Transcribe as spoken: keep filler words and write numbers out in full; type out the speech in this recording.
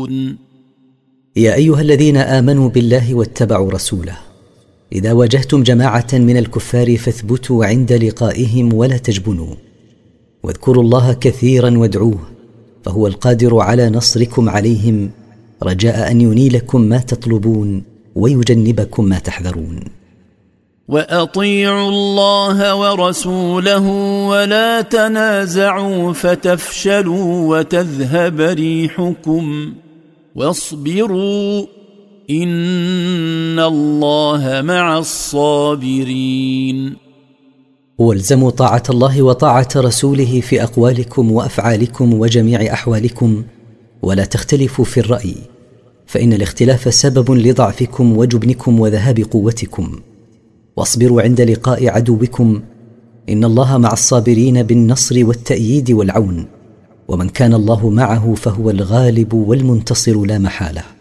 تفشلون. يا أيها الذين آمنوا بالله واتبعوا رسوله، إذا واجهتم جماعة من الكفار فاثبتوا عند لقائهم ولا تجبنوا، واذكروا الله كثيرا وادعوه، فهو القادر على نصركم عليهم، رجاء أن ينيلكم ما تطلبون ويجنبكم ما تحذرون. وأطيعوا الله ورسوله ولا تنازعوا فتفشلوا وتذهب ريحكم واصبروا إن الله مع الصابرين. والزموا طاعة الله وطاعة رسوله في أقوالكم وأفعالكم وجميع أحوالكم، ولا تختلفوا في الرأي، فإن الاختلاف سبب لضعفكم وجبنكم وذهاب قوتكم. واصبروا عند لقاء عدوكم، إن الله مع الصابرين بالنصر والتأييد والعون، ومن كان الله معه فهو الغالب والمنتصر لا محالة.